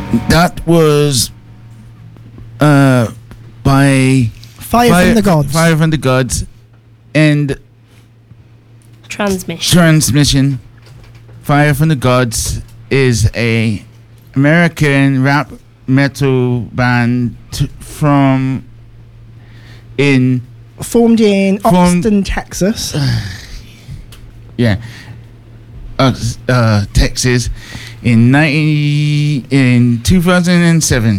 That was by Fire from the Gods. Fire from the Gods and Transmission. Fire from the Gods is a American rap metal band formed in Austin, Texas. Texas in 2007.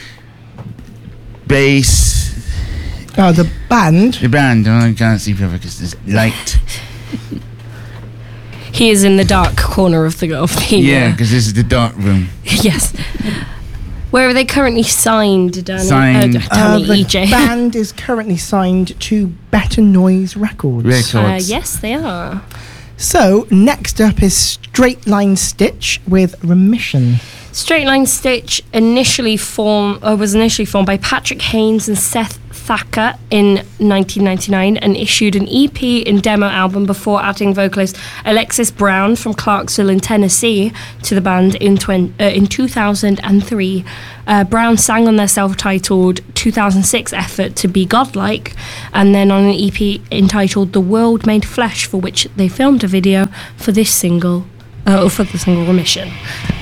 Bass. The band. The band. I can't see perfect because there's light. He is in the dark corner of the Yeah, because this is the dark room. Yes. Where are they currently signed, Danny? The EJ. band is currently signed to Better Noise Records. Yes, they are. So, next up is Straight Line Stitch with Remission. Straight Line Stitch was initially formed by Patrick Haynes and Seth Thacker in 1999 and issued an EP and demo album before adding vocalist Alexis Brown from Clarksville in Tennessee to the band in 2003. Brown sang on their self-titled 2006 effort To Be Godlike, and then on an EP entitled The World Made Flesh, for which they filmed a video for this single, for the single Remission.